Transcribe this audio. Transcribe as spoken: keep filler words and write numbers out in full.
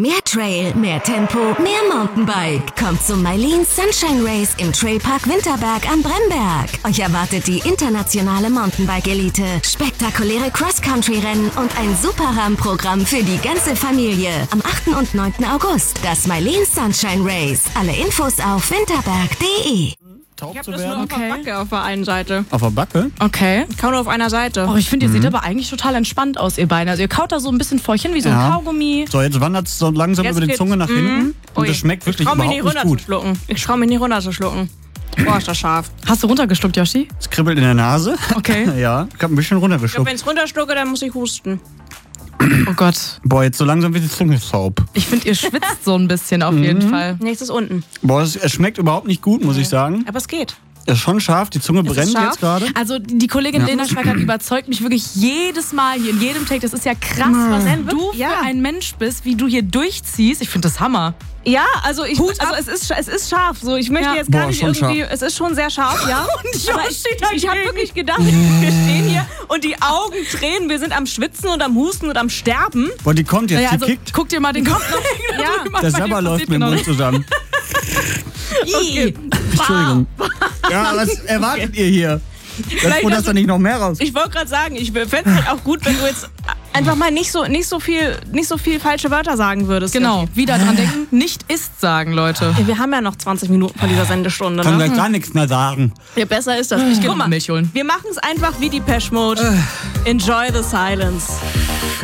Mehr Trail, mehr Tempo, mehr Mountainbike. Kommt zum Mylene Sunshine Race im Trailpark Winterberg am Bremberg. Euch erwartet die internationale Mountainbike-Elite, spektakuläre Cross-Country-Rennen und ein super Rahmenprogramm für die ganze Familie. Am achten und neunten August das Mylene Sunshine Race. Alle Infos auf winterberg punkt de. Ich hab zu das werden. nur auf Okay. der Backe auf der einen Seite. Auf der Backe? Okay. Kann nur auf einer Seite. Oh, ich finde, ihr seht aber eigentlich total entspannt aus, ihr beiden. Also ihr kaut da so ein bisschen vor euch hin, wie so Ja. ein Kaugummi. So, jetzt wandert es so langsam Jetzt über die geht's. Zunge nach Mhm. hinten. Und Ui. das schmeckt wirklich Ich trau mich überhaupt nicht nicht runter gut. zu schlucken. Ich trau mich nicht runter zu schlucken. Boah, ist das scharf. Hast du runtergeschluckt, Yoshi? Es kribbelt in der Nase. Okay. Ja, ich hab ein bisschen Ich glaube, runtergeschluckt. wenn ich runterschlucke, dann muss ich husten. Oh Gott. Boah, jetzt so langsam wird die Zunge taub. Ich finde, ihr schwitzt so ein bisschen auf jeden Fall. Nächstes unten. Boah, es, es schmeckt überhaupt nicht gut, muss ich sagen. Aber es geht. Es ist schon scharf, die Zunge es brennt scharf? jetzt gerade. Also die Kollegin Ja. Lena Schweigert überzeugt mich wirklich jedes Mal hier in jedem Take. Das ist ja krass, was du Ja. für ein Mensch bist, wie du hier durchziehst. Ich finde das Hammer. Ja, also ich Hut also ab. es ist es ist scharf. So, ich möchte Ja. jetzt gar Boah, nicht schon irgendwie. scharf. Es ist schon sehr scharf, ja. Und Aber Yoshi ich ich habe dagegen. wirklich gedacht, wir stehen hier und die Augen tränen. Wir sind am Schwitzen und am Husten und am Sterben. Boah, die kommt jetzt, Ja, die also kickt. guck dir mal den Kopf noch. Ja. Der Sabber läuft mir im Mund zusammen. Okay. Entschuldigung. Ja, was erwartet ihr hier? Das Vielleicht froh, dass hast da nicht noch mehr raus. Ich wollte gerade sagen, ich fände es halt auch gut, wenn du jetzt einfach mal nicht so, nicht so viel, nicht so viel falsche Wörter sagen würdest. Genau, wieder dran denken, nicht ist sagen, Leute. Ja, wir haben ja noch zwanzig Minuten von dieser Sendestunde. Kann Ne? gleich gar nichts mehr sagen. Ja, besser ist das. Ich Geh guck mal mal, Milch holen. wir machen es einfach wie die Depeche Mode. Enjoy the silence.